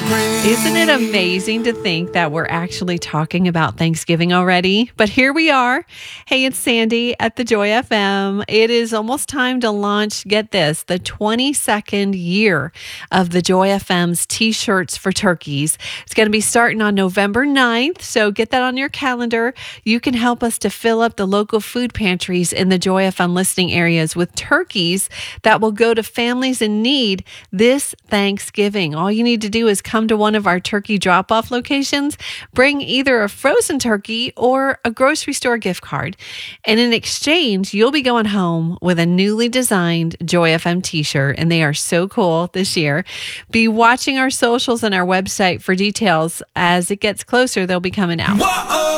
Isn't it amazing to think that we're actually talking about Thanksgiving already? But here we are. Hey, it's Sandy at the Joy FM. It is almost time to launch, get this, the 22nd year of the Joy FM's T-shirts for turkeys. It's going to be starting on November 9th, so get that on your calendar. You can help us to fill up the local food pantries in the Joy FM listening areas with turkeys that will go to families in need this Thanksgiving. All you need to do is come to one of our turkey drop-off locations, bring either a frozen turkey or a grocery store gift card. And in exchange, you'll be going home with a newly designed Joy FM t-shirt, and they are so cool this year. Be watching our socials and our website for details. As it gets closer, they'll be coming out. Whoa!